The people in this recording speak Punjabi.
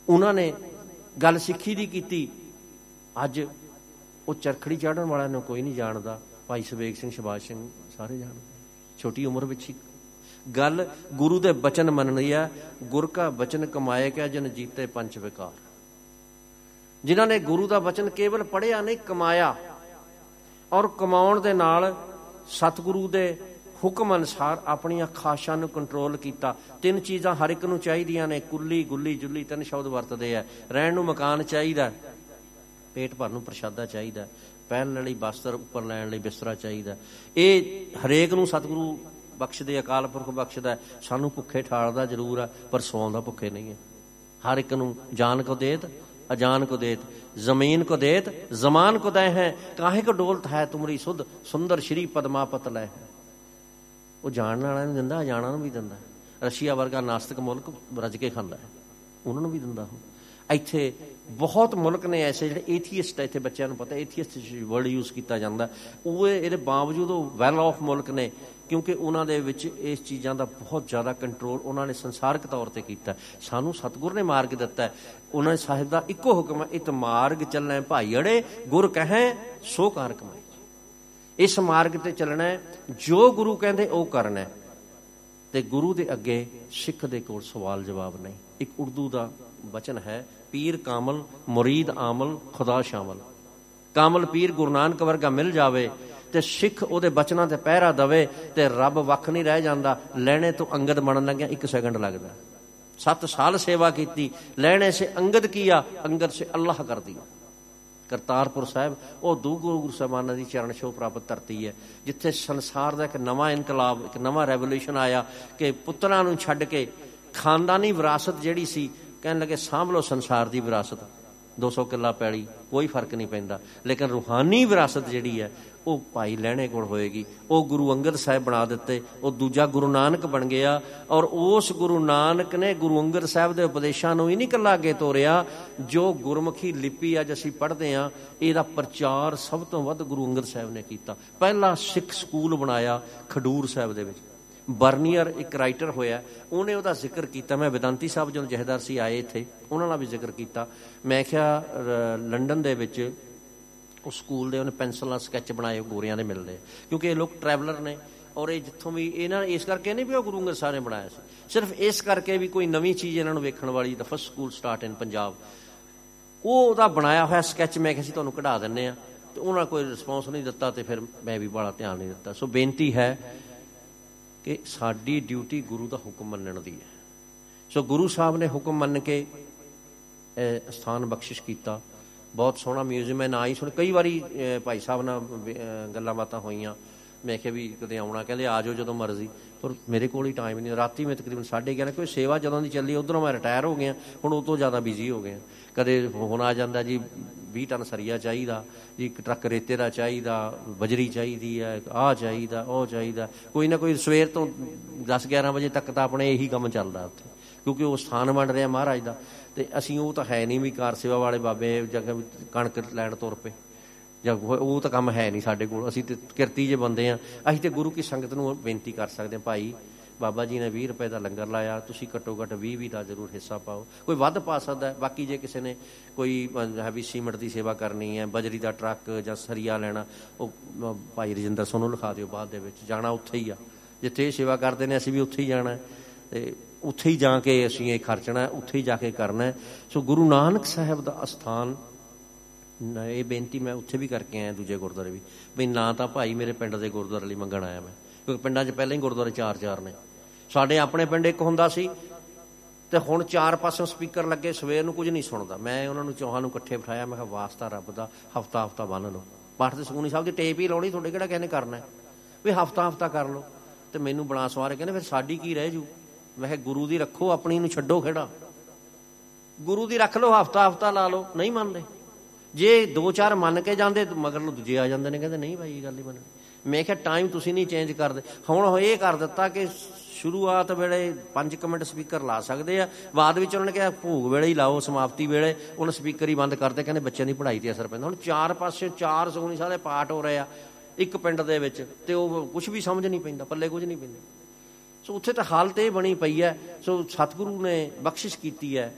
ਉਹਨਾਂ ਨੇ ਗੱਲ ਸਿੱਖੀ ਦੀ ਕੀਤੀ। ਅੱਜ ਉਹ ਚਰਖੜੀ ਚਾੜ੍ਹਨ ਵਾਲਿਆਂ ਨੂੰ ਕੋਈ ਨਹੀਂ ਜਾਣਦਾ, ਭਾਈ ਸਵੇਗ ਸਿੰਘ, ਸ਼ਬਾਸ਼ ਸਿੰਘ ਸਾਰੇ ਜਾਣਦੇ। ਛੋਟੀ ਉਮਰ ਵਿੱਚ ਹੀ ਗੱਲ ਗੁਰੂ ਦੇ ਬਚਨ ਮੰਨਣੀ ਆ। ਗੁਰ ਕਾ ਬਚਨ ਕਮਾਏ ਕਿਆ ਜਨ ਜੀਤੇ ਪੰਚ ਵਿਕਾਰ। ਜਿਨ੍ਹਾਂ ਨੇ ਗੁਰੂ ਦਾ ਬਚਨ ਕੇਵਲ ਪੜ੍ਹਿਆ ਨਹੀਂ, ਕਮਾਇਆ, ਔਰ ਕਮਾਉਣ ਦੇ ਨਾਲ ਸਤਿਗੁਰੂ ਦੇ ਹੁਕਮ ਅਨੁਸਾਰ ਆਪਣੀਆਂ ਖਾਸ਼ਾਂ ਨੂੰ ਕੰਟਰੋਲ ਕੀਤਾ। ਤਿੰਨ ਚੀਜ਼ਾਂ ਹਰ ਇੱਕ ਨੂੰ ਚਾਹੀਦੀਆਂ ਨੇ, ਕੁੱਲੀ, ਗੁੱਲੀ, ਜੁੱਲੀ, ਤਿੰਨ ਸ਼ਬਦ ਵਰਤਦੇ ਆ। ਰਹਿਣ ਨੂੰ ਮਕਾਨ ਚਾਹੀਦਾ, ਪੇਟ ਭਰਨ ਨੂੰ ਪ੍ਰਸ਼ਾਦਾ ਚਾਹੀਦਾ, ਪਹਿਨਣ ਲਈ ਬਸਤਰ, ਉੱਪਰ ਲੈਣ ਲਈ ਬਿਸਤਰਾ ਚਾਹੀਦਾ। ਇਹ ਹਰੇਕ ਨੂੰ ਸਤਿਗੁਰੂ ਬਖਸ਼ਦੇ, ਅਕਾਲ ਪੁਰਖ ਬਖਸ਼ਦਾ। ਸਾਨੂੰ ਭੁੱਖੇ ਠਾਲਦਾ ਜ਼ਰੂਰ ਆ, ਪਰ ਸੌਂਦਾ ਭੁੱਖੇ ਨਹੀਂ ਹੈ। ਹਰ ਇੱਕ ਨੂੰ ਜਾਨ ਕੋ ਦੇਤ अजान को देत, जमीन को देत जमान को दे हैं, काहे को डोलत है तुमरी सुध, सुंदर श्री पदमापत लै है। वो जानने वाला नहीं दिंदा, अजाना भी दिंदा। रशिया वर्गा नास्तिक मुल्क रज के खांदा है, उन्होंने भी दिंदा। ਇੱਥੇ ਬਹੁਤ ਮੁਲਕ ਨੇ ਐਸੇ ਜਿਹੜੇ ਏਥੀਇਸਟ, ਇੱਥੇ ਬੱਚਿਆਂ ਨੂੰ ਪਤਾ ਏਥੀਇਸਟ ਵਰਡ ਯੂਜ਼ ਕੀਤਾ ਜਾਂਦਾ। ਉਹ ਇਹਦੇ ਬਾਵਜੂਦ ਉਹ ਵੈਲ ਆਫ ਮੁਲਕ ਨੇ, ਕਿਉਂਕਿ ਉਹਨਾਂ ਦੇ ਵਿੱਚ ਇਸ ਚੀਜ਼ਾਂ ਦਾ ਬਹੁਤ ਜ਼ਿਆਦਾ ਕੰਟਰੋਲ ਉਹਨਾਂ ਨੇ ਸੰਸਾਰਕ ਤੌਰ 'ਤੇ ਕੀਤਾ। ਸਾਨੂੰ ਸਤਿਗੁਰ ਨੇ ਮਾਰਗ ਦਿੱਤਾ। ਉਹਨਾਂ ਨੇ ਸਾਹਿਬ ਦਾ ਇੱਕੋ ਹੁਕਮ ਹੈ, ਇਤ ਮਾਰਗ ਚੱਲਣਾ ਭਾਈ ਅੜੇ, ਗੁਰ ਕਹੈ ਸੋ ਕਾਰ ਕਮਾਈ। ਇਸ ਮਾਰਗ 'ਤੇ ਚੱਲਣਾ, ਜੋ ਗੁਰੂ ਕਹਿੰਦੇ ਉਹ ਕਰਨਾ, ਤੇ ਗੁਰੂ ਦੇ ਅੱਗੇ ਸਿੱਖ ਦੇ ਕੋਲ ਸਵਾਲ ਜਵਾਬ ਨਹੀਂ। ਇੱਕ ਉਰਦੂ ਦਾ ਬਚਨ ਹੈ, ਪੀਰ ਕਾਮਲ ਮੁਰੀਦ ਆਮਲ ਖੁਦਾ ਸ਼ਾਮਲ। ਕਾਮਲ ਪੀਰ ਗੁਰੂ ਨਾਨਕ ਵਰਗਾ ਮਿਲ ਜਾਵੇ ਤੇ ਸਿੱਖ ਉਹਦੇ ਬਚਨਾਂ ਤੇ ਪਹਿਰਾ ਦਵੇ ਤੇ ਰੱਬ ਵੱਖ ਨਹੀਂ ਰਹਿ ਜਾਂਦਾ। ਲੈਣੇ ਤੋਂ ਅੰਗਦ ਬਣਨ ਲੱਗਿਆ 1 ਸੈਕਿੰਡ ਲੱਗਦਾ। 7 ਸਾਲ ਸੇਵਾ ਕੀਤੀ, ਲੈਣੇ ਸੇ ਅੰਗਦ ਕੀਆ, ਅੰਗਦ ਸੇ ਅੱਲਾਹ ਕਰ ਦਿਆ। ਕਰਤਾਰਪੁਰ ਸਾਹਿਬ ਉਹ ਦੋ ਗੁਰੂ ਸਾਹਿਬਾਨਾਂ ਦੀ ਚਰਨ ਛੋਹ ਪ੍ਰਾਪਤ ਧਰਤੀ ਹੈ, ਜਿੱਥੇ ਸੰਸਾਰ ਦਾ ਇੱਕ ਨਵਾਂ ਇਨਕਲਾਬ, ਇੱਕ ਨਵਾਂ ਰੈਵੋਲੂਸ਼ਨ ਆਇਆ ਕਿ ਪੁੱਤਰਾਂ ਨੂੰ ਛੱਡ ਕੇ ਖਾਨਦਾਨੀ ਵਿਰਾਸਤ ਜਿਹੜੀ ਸੀ, ਕਹਿਣ ਲੱਗੇ ਸਾਂਭ ਲਓ ਸੰਸਾਰ ਦੀ ਵਿਰਾਸਤ, 200 ਕਿੱਲਾ ਪੈਲੀ, ਕੋਈ ਫਰਕ ਨਹੀਂ ਪੈਂਦਾ। ਲੇਕਿਨ ਰੂਹਾਨੀ ਵਿਰਾਸਤ ਜਿਹੜੀ ਹੈ ਉਹ ਭਾਈ ਲਹਿਣੇ ਕੋਲ ਹੋਏਗੀ। ਉਹ ਗੁਰੂ ਅੰਗਦ ਸਾਹਿਬ ਬਣਾ ਦਿੱਤੇ, ਉਹ ਦੂਜਾ ਗੁਰੂ ਨਾਨਕ ਬਣ ਗਿਆ। ਔਰ ਉਸ ਗੁਰੂ ਨਾਨਕ ਨੇ ਗੁਰੂ ਅੰਗਦ ਸਾਹਿਬ ਦੇ ਉਪਦੇਸ਼ਾਂ ਨੂੰ ਹੀ ਨਹੀਂ ਇਕੱਲਾ ਅੱਗੇ ਤੋਰਿਆ, ਜੋ ਗੁਰਮੁਖੀ ਲਿਪੀ ਅੱਜ ਅਸੀਂ ਪੜ੍ਹਦੇ ਹਾਂ, ਇਹਦਾ ਪ੍ਰਚਾਰ ਸਭ ਤੋਂ ਵੱਧ ਗੁਰੂ ਅੰਗਦ ਸਾਹਿਬ ਨੇ ਕੀਤਾ। ਪਹਿਲਾ ਸਿੱਖ ਸਕੂਲ ਬਣਾਇਆ ਖਡੂਰ ਸਾਹਿਬ ਦੇ ਵਿੱਚ। ਬਰਨੀਅਰ ਇੱਕ ਰਾਈਟਰ ਹੋਇਆ, ਉਹਨੇ ਉਹਦਾ ਜ਼ਿਕਰ ਕੀਤਾ। ਮੈਂ ਵਿਦਾਂਤੀ ਸਾਹਿਬ ਜਦੋਂ ਜਥੇਦਾਰ ਸੀ ਆਏ ਇੱਥੇ, ਉਹਨਾਂ ਨਾਲ ਵੀ ਜ਼ਿਕਰ ਕੀਤਾ। ਮੈਂ ਕਿਹਾ ਲੰਡਨ ਦੇ ਵਿੱਚ ਉਹ ਸਕੂਲ ਦੇ ਉਹਨੇ ਪੈਨਸਲ ਨਾਲ ਸਕੈਚ ਬਣਾਏ, ਗੋਰਿਆਂ ਦੇ ਮਿਲਦੇ, ਕਿਉਂਕਿ ਇਹ ਲੋਕ ਟਰੈਵਲਰ ਨੇ। ਔਰ ਇਹ ਜਿੱਥੋਂ ਵੀ ਇਹਨਾਂ ਇਸ ਕਰਕੇ ਨਹੀਂ ਵੀ ਉਹ ਗੁਰੂ ਅੰਗਦ ਸਾਹਿਬ ਨੇ ਬਣਾਇਆ ਸੀ, ਸਿਰਫ ਇਸ ਕਰਕੇ ਵੀ ਕੋਈ ਨਵੀਂ ਚੀਜ਼ ਇਹਨਾਂ ਨੂੰ ਵੇਖਣ ਵਾਲੀ। ਦਾ ਫਸਟ ਸਕੂਲ ਸਟਾਰਟ ਇਨ ਪੰਜਾਬ, ਉਹ ਉਹਦਾ ਬਣਾਇਆ ਹੋਇਆ ਸਕੈਚ ਮੈਂ ਕਿਹਾ ਸੀ ਤੁਹਾਨੂੰ ਕਢਾ ਦਿੰਦੇ ਹਾਂ, ਅਤੇ ਉਹਨਾਂ ਕੋਈ ਰਿਸਪੌਂਸ ਨਹੀਂ ਦਿੱਤਾ, ਅਤੇ ਫਿਰ ਮੈਂ ਵੀ ਬੜਾ ਧਿਆਨ ਨਹੀਂ ਦਿੱਤਾ। ਸੋ ਬੇਨਤੀ ਹੈ ਕਿ ਸਾਡੀ ਡਿਊਟੀ ਗੁਰੂ ਦਾ ਹੁਕਮ ਮੰਨਣ ਦੀ ਹੈ। ਸੋ ਗੁਰੂ ਸਾਹਿਬ ਨੇ ਹੁਕਮ ਮੰਨ ਕੇ ਸਥਾਨ ਬਖਸ਼ਿਸ਼ ਕੀਤਾ। ਬਹੁਤ ਸੋਹਣਾ ਮਿਊਜ਼ੀਅਮ ਹੈ, ਨਾ ਹੀ ਸੁਣ। ਕਈ ਵਾਰੀ ਭਾਈ ਸਾਹਿਬ ਨਾਲ ਗੱਲਾਂ ਬਾਤਾਂ ਹੋਈਆਂ, ਮੈਂ ਕਿਹਾ ਵੀ ਕਦੇ ਆਉਣਾ, ਕਹਿੰਦੇ ਆ ਜਾਓ ਜਦੋਂ ਮਰਜ਼ੀ, ਪਰ ਮੇਰੇ ਕੋਲ ਹੀ ਟਾਈਮ ਨਹੀਂ। ਰਾਤੀ ਮੈਂ ਤਕਰੀਬਨ 11:30, ਕੋਈ ਸੇਵਾ ਜਦੋਂ ਦੀ ਚੱਲੀ ਉੱਧਰੋਂ ਮੈਂ ਰਿਟਾਇਰ ਹੋ ਗਿਆ, ਹੁਣ ਉਹ ਤੋਂ ਜ਼ਿਆਦਾ ਬਿਜ਼ੀ ਹੋ ਗਿਆ। ਕਦੇ ਫੋਨ ਆ ਜਾਂਦਾ ਜੀ 20 ਟਨ ਸਰੀਆ ਚਾਹੀਦਾ ਜੀ, 1 ਟਰੱਕ ਰੇਤੇ ਦਾ ਚਾਹੀਦਾ, ਬਜਰੀ ਚਾਹੀਦੀ ਹੈ, ਆਹ ਚਾਹੀਦਾ, ਉਹ ਚਾਹੀਦਾ। ਕੋਈ ਨਾ ਕੋਈ ਸਵੇਰ ਤੋਂ 10-11 ਵਜੇ ਤੱਕ ਤਾਂ ਆਪਣੇ ਇਹੀ ਕੰਮ ਚੱਲਦਾ ਉੱਥੇ, ਕਿਉਂਕਿ ਉਹ ਸਥਾਨ ਬਣ ਰਿਹਾ ਮਹਾਰਾਜ ਦਾ। ਅਤੇ ਅਸੀਂ ਉਹ ਤਾਂ ਹੈ ਨਹੀਂ ਵੀ ਕਾਰ ਸੇਵਾ ਵਾਲੇ ਬਾਬੇ ਜਗ੍ਹਾ ਕਣਕ ਲੈਣ ਤੁਰ ਪਏ, ਜਾਂ ਉਹ ਤਾਂ ਕੰਮ ਹੈ ਨਹੀਂ ਸਾਡੇ ਕੋਲ। ਅਸੀਂ ਤਾਂ ਕਿਰਤੀ ਜੇ ਬੰਦੇ ਹਾਂ। ਅਸੀਂ ਤਾਂ ਗੁਰੂ ਕੀ ਸੰਗਤ ਨੂੰ ਬੇਨਤੀ ਕਰ ਸਕਦੇ ਹਾਂ, ਭਾਈ ਬਾਬਾ ਜੀ ਨੇ 20 ਰੁਪਏ ਦਾ ਲੰਗਰ ਲਾਇਆ, ਤੁਸੀਂ ਘੱਟੋ ਘੱਟ 20 ਦਾ ਜ਼ਰੂਰ ਹਿੱਸਾ ਪਾਓ। ਕੋਈ ਵੱਧ ਪਾ ਸਕਦਾ। ਬਾਕੀ ਜੇ ਕਿਸੇ ਨੇ ਕੋਈ ਹੈਵੀ ਸੀਮਿੰਟ ਦੀ ਸੇਵਾ ਕਰਨੀ ਹੈ, ਬਜਰੀ ਦਾ ਟਰੱਕ ਜਾਂ ਸਰੀਆ ਲੈਣਾ, ਉਹ ਭਾਈ ਰਜਿੰਦਰ ਸਿੰਘ ਨੂੰ ਲਿਖਾ ਦਿਓ। ਬਾਅਦ ਦੇ ਵਿੱਚ ਜਾਣਾ ਉੱਥੇ ਹੀ ਆ, ਜਿੱਥੇ ਇਹ ਸੇਵਾ ਕਰਦੇ ਨੇ ਅਸੀਂ ਵੀ ਉੱਥੇ ਹੀ ਜਾਣਾ, ਅਤੇ ਉੱਥੇ ਹੀ ਜਾ ਕੇ ਅਸੀਂ ਇਹ ਖਰਚਣਾ, ਉੱਥੇ ਹੀ ਜਾ ਕੇ ਕਰਨਾ। ਸੋ ਗੁਰੂ ਨਾਨਕ ਸਾਹਿਬ ਦਾ ਅਸਥਾਨ, ਇਹ ਬੇਨਤੀ ਮੈਂ ਉੱਥੇ ਵੀ ਕਰਕੇ ਆਇਆ, ਦੂਜੇ ਗੁਰਦੁਆਰੇ ਵੀ, ਵੀ ਨਾ ਤਾਂ ਭਾਈ ਮੇਰੇ ਪਿੰਡ ਦੇ ਗੁਰਦੁਆਰੇ ਲਈ ਮੰਗਣ ਆਇਆ ਮੈਂ, ਕਿਉਂਕਿ ਪਿੰਡਾਂ 'ਚ ਪਹਿਲਾਂ ਹੀ ਗੁਰਦੁਆਰੇ 4-4 ਨੇ। ਸਾਡੇ ਆਪਣੇ ਪਿੰਡ ਇੱਕ ਹੁੰਦਾ ਸੀ, ਅਤੇ ਹੁਣ 4 ਪਾਸਿਓਂ ਸਪੀਕਰ ਲੱਗੇ, ਸਵੇਰ ਨੂੰ ਕੁਝ ਨਹੀਂ ਸੁਣਦਾ। ਮੈਂ ਉਹਨਾਂ ਨੂੰ ਚੌਹਾਂ ਨੂੰ ਇਕੱਠੇ ਬਿਠਾਇਆ, ਮੈਂ ਕਿਹਾ ਵਾਸਤਾ ਰੱਬ ਦਾ, ਹਫ਼ਤਾ ਬੰਨ੍ਹ ਲਓ। ਪਾਠ ਤੇ ਸੁਖਮਨੀ ਸਾਹਿਬ ਦੀ ਟੇਪ ਹੀ ਲਾਉਣੀ, ਤੁਹਾਡੇ ਕਿਹੜਾ ਕਹਿੰਦੇ ਕਰਨਾ, ਵੀ ਹਫ਼ਤਾ ਕਰ ਲਓ। ਅਤੇ ਮੈਨੂੰ ਬਣਾ ਸਵਾਰ ਕਹਿੰਦੇ ਫਿਰ ਸਾਡੀ ਕੀ ਰਹਿ ਜੂ। ਮੈਂ ਕਿਹਾ ਗੁਰੂ ਦੀ ਰੱਖੋ, ਆਪਣੀ ਨੂੰ ਛੱਡੋ ਖੇੜਾ। ਗੁਰੂ ਦੀ ਰੱਖ ਲਓ, ਹਫ਼ਤਾ ਲਾ ਲਓ। ਨਹੀਂ ਮੰਨਦੇ। ਜੇ 2-4 ਮੰਨ ਕੇ ਜਾਂਦੇ, ਮਗਰ ਨੂੰ ਦੂਜੇ ਆ ਜਾਂਦੇ ਨੇ, ਕਹਿੰਦੇ ਨਹੀਂ ਭਾਈ ਇਹ ਗੱਲ ਨਹੀਂ ਮੰਨਣੀ। ਮੈਂ ਕਿਹਾ ਟਾਈਮ ਤੁਸੀਂ ਨਹੀਂ ਚੇਂਜ ਕਰਦੇ। ਹੁਣ ਇਹ ਕਰ ਦਿੱਤਾ ਕਿ ਸ਼ੁਰੂਆਤ ਵੇਲੇ 5 ਮਿੰਟ ਸਪੀਕਰ ਲਾ ਸਕਦੇ ਆ, ਬਾਅਦ ਵਿੱਚ ਉਹਨਾਂ ਨੇ ਕਿਹਾ ਭੋਗ ਵੇਲੇ ਹੀ ਲਾਓ, ਸਮਾਪਤੀ ਵੇਲੇ ਉਹਨਾਂ ਸਪੀਕਰ ਹੀ ਬੰਦ ਕਰਦੇ, ਕਹਿੰਦੇ ਬੱਚਿਆਂ ਦੀ ਪੜ੍ਹਾਈ 'ਤੇ ਅਸਰ ਪੈਂਦਾ। ਹੁਣ 4 ਪਾਸੇ 4 ਸੁਖਮਨੀ ਸਾਹਿਬ ਦੇ ਪਾਠ ਹੋ ਰਹੇ ਆ ਇੱਕ ਪਿੰਡ ਦੇ ਵਿੱਚ, ਅਤੇ ਉਹ ਕੁਛ ਵੀ ਸਮਝ ਨਹੀਂ ਪੈਂਦਾ, ਪੱਲੇ ਕੁਝ ਨਹੀਂ ਪੈਂਦਾ। ਸੋ ਉੱਥੇ ਤਾਂ ਹਾਲਤ ਇਹ ਬਣੀ ਪਈ ਹੈ। ਸੋ ਸਤਿਗੁਰੂ ਨੇ ਬਖਸ਼ਿਸ਼ ਕੀਤੀ ਹੈ